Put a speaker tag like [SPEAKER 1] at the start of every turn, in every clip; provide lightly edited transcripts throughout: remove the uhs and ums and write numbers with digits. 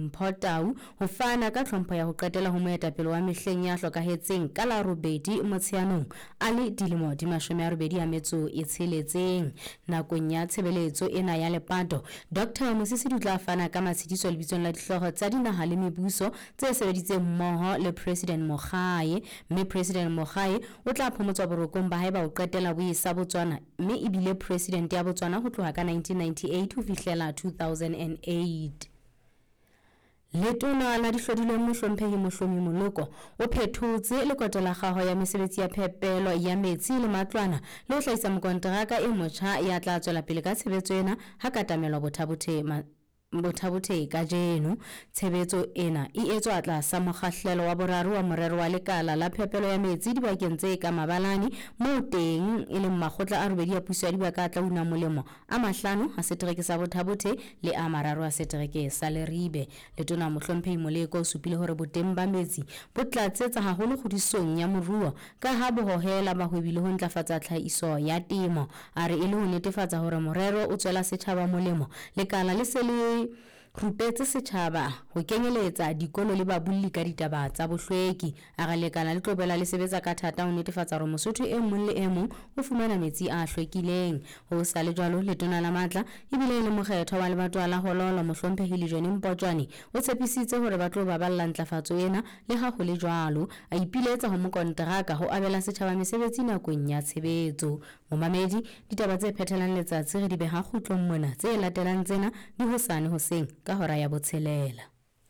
[SPEAKER 1] Mpho Tau ho fana ka tlhompho ya ho qetela ho moetapele wa mehleng ya hlokahetseng ka la 8 Motsheanong a le dilemo di 26 nakong ya tshebeletso ena ya lepato. Dr Mosisi o tla fana ka matshitiso lebitsong la dihlooho tsa dinaha le mebuso tse sebeditseng mmoho le President Moghae, mme President Moghae o tla phomotswa borokong ba haeba o qetela boisa Botswana, mme ebile President ya Botswana ho tloha ka 1998 ho fihlela 2008. Letona la dihlodileng Mohlomphehi Mohlomi Moloko o phethotse lekotlo la kgaho ya mesebetsi ya phepelo ya metsi le matlwana le ho hlahisa mokonteraka e motjha ya tla tswela pele ka tshebetso ena ha katamelwa bothabothe ka jeno. Tshebetso ena e etswa tlasa mokgahlelo wa boraro wa morero wa lekala la phepelo ya metsi dibakeng tse ka mabalane moo teng e leng makgotla a robedi a puso ya dibaka tla una molemo a 5 a setereke sa bothabothe le a 3 a setereke sa Leribe. Letona Mohlomphehi Moleko o supile hore boteng ba metsi bo tlatsetsa haholo kgodisong ya moruo ka ha bo hohela bahwebi le ho ntlafatsa tlhahiso ya temo. A re e le ho netefatsa hore morero o tswela setjhaba molemo, lekala le se le rupetse setjhaba ho kenyeletsa dikolo le babulli ka ditaba tsa bohlweki. A re lekala le tlobela le sebetsa ka thata ho netefatsa hore Mosotho e mong le e mong o fumana metsi a hlwekileng. Ho sa le jwalo, letona la matla ebile le mokgetho wa lebatowa la Hololo Mohlomphehi Lijweni Mpotjwane o tshepisitse hore ba tlo baballa ntlafatso ena le ha ho le jwalo a ipiletsa ho mokonteraka ho abela setjhaba mesebetsi nakong ya tshebetso. Momamedi, ditaba tse phethelang letsatsi re di beha kgutlong mona tse latelang tsena di hosane hoseng ka hora ya botshelela.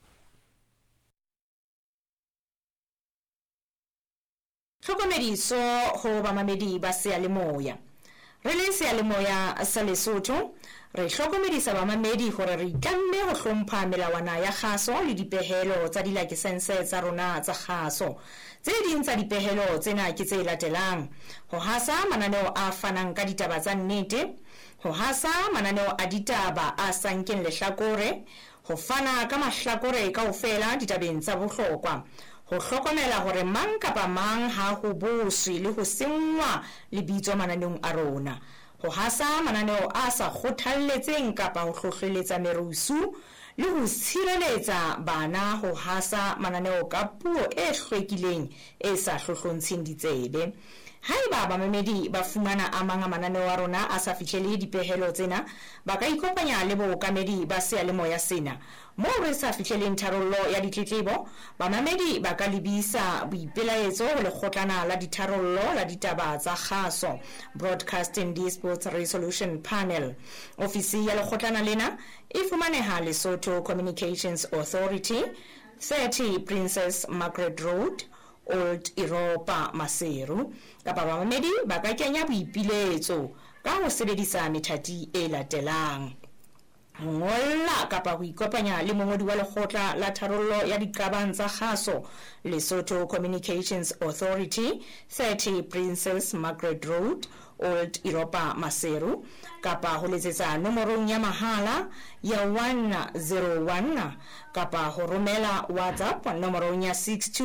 [SPEAKER 2] Hlokomediso ho bamamedi ba seyalemoya. Re le seyalemoya sa Lesotho re hlokomedisa bamamedi hore re itlamme ho hlompha melawana ya kgaso le dipehelo tsa dilakisense tsa rona tsa kgaso. Tse ding tsa dipehelo tsena ke tse latelang: ho hasa mananeo a fanang ka ditaba tsa nnete, ho hasa mananeo a ditaba a sankeng lehlakore, ho fana ka mahlakore kaofela ditabeng tsa bohlokwa, ho hlokomela hore mang kapa mang ha ho boswe le ho sengwa lebitso mananeong a rona, ho hasa mananeo a sa kgothalletseng kapa ho hlohleletsa merusu, le ho tshireletsa bana ho hasa mananeo ka puo e hlwekileng e sa hlohlontsheng ditsebe. Haeba bamamedi ba fumana a mang a mananeo a rona a sa fihlelle dipehelo tsena, ba ka ikopanya le bookamedi ba seyalemoya sena. Moo re sa fihlelleng tharollo ya ditletlebo, bamamedi ba ka lebisa boipelaetso ho lekgotlana la ditharollo la ditaba tsa kgaso, Broadcasting Disputes Resolution Panel. Ofisi ya lekgotlana lena e fumaneha Lesotho Communications Authority, 30 Princess Margaret Road, Old Europa, Maseru. Kapa bamamedi ba ka kenya boipiletso ka ho sebedisa methati e latelang: ho ngolla kapa ho ikopanya le mongodi wa lekgotla la tharollo ya diqabang tsa kgaso, Lesotho Communications Authority, 30 Princess Margaret Road, Old Europa, Maseru, kapa ho letsetsa nomorong ya mahala ya 101 kapa ho romela WhatsApp nomorong ya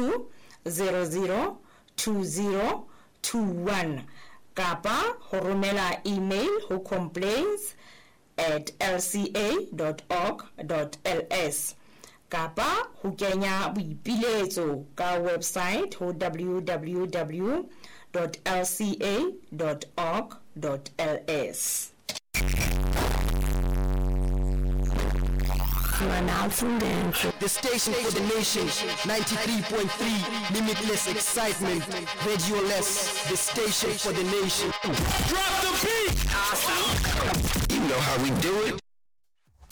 [SPEAKER 2] 62002021 kapa ho romela email ho complaints@lca.org.ls kapa ho kenya boipiletso ka website ho www.lca.org.ls.
[SPEAKER 3] The station for the nation, 93.3, limitless excitement, radioless, the station for the nation. Drop the beat! You know how we do it.